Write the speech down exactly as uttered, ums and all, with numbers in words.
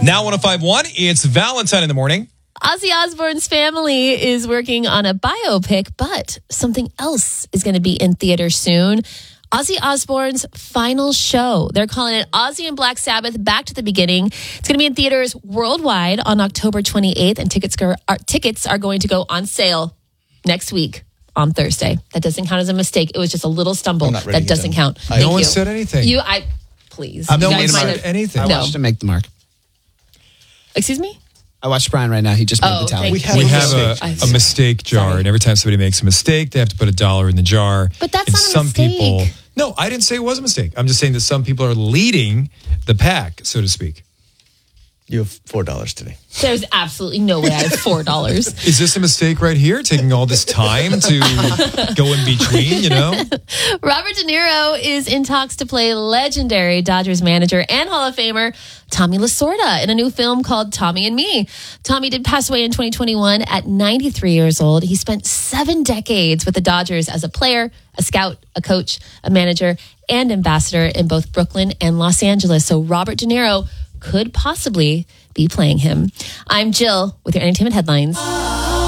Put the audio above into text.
Now one oh five point one, it's Valentine in the morning. Ozzy Osbourne's family is working on a biopic, but something else is going to be in theaters soon. Ozzy Osbourne's final show. They're calling it Ozzy and Black Sabbath Back to the Beginning. It's going to be in theaters worldwide on October twenty-eighth, and tickets are, are, tickets are going to go on sale next week on Thursday. That doesn't count as a mistake. It was just a little stumble. That doesn't count. I, no one you. said anything. You, I, please. No you one said have, anything. I no. watched him make the mark. Excuse me? I watched Brian right now. He just made Oh, the tally. we We have a, a mistake jar, Sorry. and every time somebody makes a mistake, they have to put a dollar in the jar. But that's and not a some mistake. people. No, I didn't say it was a mistake. I'm just saying that some people are leading the pack, so to speak. You have four dollars today. There's absolutely no way I have four dollars. Is this a mistake right here? Taking all this time to go in between, you know? Robert De Niro is in talks to play legendary Dodgers manager and Hall of Famer Tommy Lasorda in a new film called Tommy and Me. Tommy did pass away in twenty twenty-one at ninety-three years old. He spent seven decades with the Dodgers as a player, a scout, a coach, a manager, and ambassador in both Brooklyn and Los Angeles. So Robert De Niro could possibly be playing him. I'm Jill with your entertainment headlines.